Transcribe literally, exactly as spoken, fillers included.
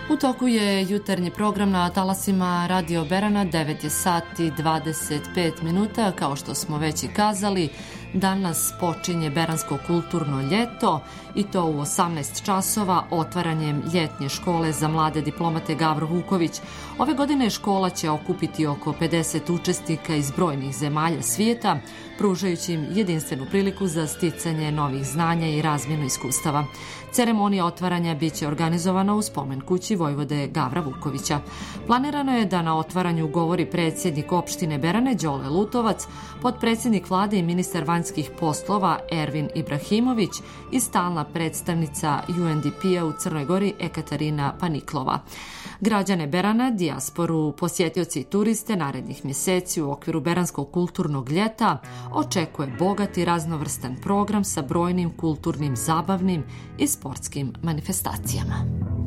U toku je jutarnji program na talasima Radio Berana, devet je sati dvadeset pet minuta, kao što smo već i kazali. Danas počinje Beransko kulturno ljeto i to u osamnaest časova otvaranjem ljetnje škole za mlade diplomate Gavro Vuković. Ove godine škola će okupiti oko pedeset učesnika iz brojnih zemalja svijeta, pružajući im jedinstvenu priliku za sticanje novih znanja i razmjenu iskustava. Ceremonija otvaranja biće organizovana u spomen kući vojvode Gavra Vukovića. Planirano je da na otvaranju govori predsjednik opštine Berane Đole Lutovac, potpredsjednik vlade i ministar vanjskih poslova Ervin Ibrahimović i stalna predstavnica U N D P-a u Crnoj Gori Ekaterina Paniklova. Građane Berana, dijasporu, posjetioci i turiste narednih mjeseci u okviru Beranskog kulturnog ljeta očekuje bogat i raznovrstan program sa brojnim kulturnim, zabavnim i sportskim manifestacijama.